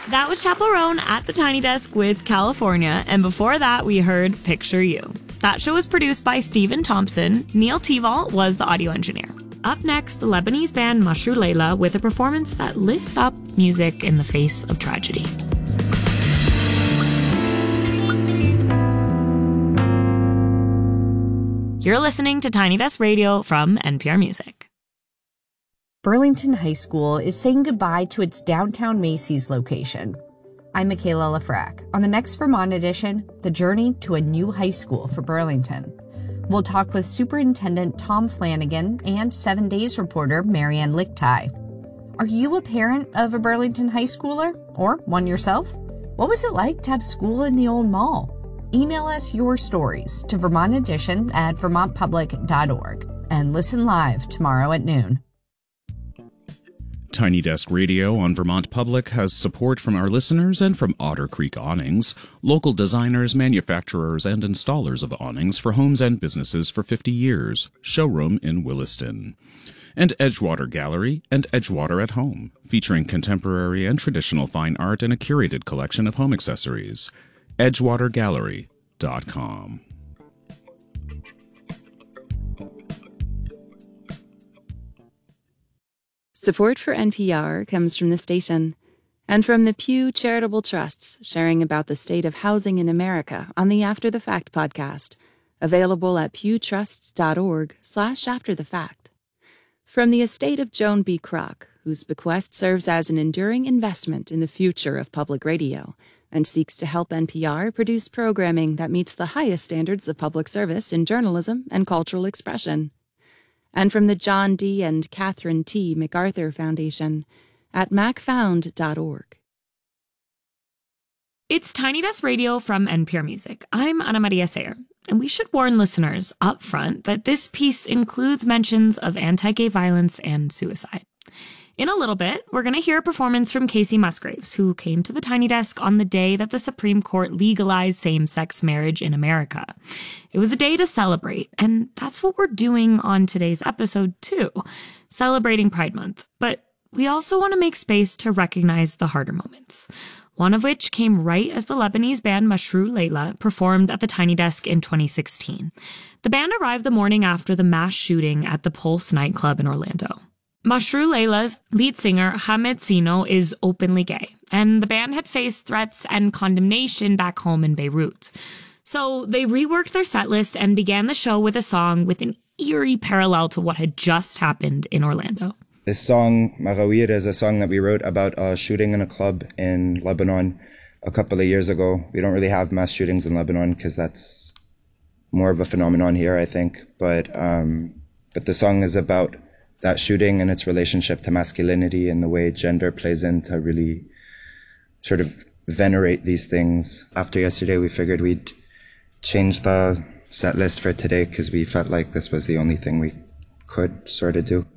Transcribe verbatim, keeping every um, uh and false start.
That was Chappell Roan at the Tiny Desk with California, and before that we heard Picture You. That show was produced by Stephen Thompson. Neil Teval was the audio engineer. Up next, the Lebanese band Mashru Leila with a performance that lifts up music in the face of tragedy. You're listening to Tiny Desk Radio from N P R Music. Burlington High School is saying goodbye to its downtown Macy's location. I'm Michaela Lafrac. On the next Vermont edition, the journey to a new high school for Burlington. We'll talk with Superintendent Tom Flanagan and Seven Days reporter Marianne Lichtai. Are you a parent of a Burlington high schooler or one yourself? What was it like to have school in the old mall? Email us your stories to Vermont Edition at vermont public dot org and listen live tomorrow at noon. Tiny Desk Radio on Vermont Public has support from our listeners and from Otter Creek Awnings, local designers, manufacturers, and installers of awnings for homes and businesses for fifty years, showroom in Williston. And Edgewater Gallery and Edgewater at Home, featuring contemporary and traditional fine art and a curated collection of home accessories. edgewater gallery dot com. Support for N P R comes from the station and from the Pew Charitable Trusts, sharing about the state of housing in America on the After the Fact podcast, available at pewtrusts.org slash after the fact. From the estate of Joan B. Kroc, whose bequest serves as an enduring investment in the future of public radio and seeks to help N P R produce programming that meets the highest standards of public service in journalism and cultural expression. And from the John D. and Catherine T. MacArthur Foundation at mac found dot org. It's Tiny Desk Radio from N P R Music. I'm Ana Maria Sayer, and we should warn listeners up front that this piece includes mentions of anti-gay violence and suicide. In a little bit, we're going to hear a performance from Casey Musgraves, who came to the Tiny Desk on the day that the Supreme Court legalized same-sex marriage in America. It was a day to celebrate, and that's what we're doing on today's episode, too, celebrating Pride Month. But we also want to make space to recognize the harder moments, one of which came right as the Lebanese band Mashru Leila performed at the Tiny Desk in twenty sixteen. The band arrived the morning after the mass shooting at the Pulse nightclub in Orlando. Mashru Leila's lead singer, Hamed Sino, is openly gay, and the band had faced threats and condemnation back home in Beirut. So they reworked their setlist and began the show with a song with an eerie parallel to what had just happened in Orlando. This song, Maghawir, is a song that we wrote about a shooting in a club in Lebanon a couple of years ago. We don't really have mass shootings in Lebanon because that's more of a phenomenon here, I think. But um, but the song is about that shooting and its relationship to masculinity and the way gender plays in to really sort of venerate these things. After yesterday, we figured we'd change the set list for today because we felt like this was the only thing we could sort of do.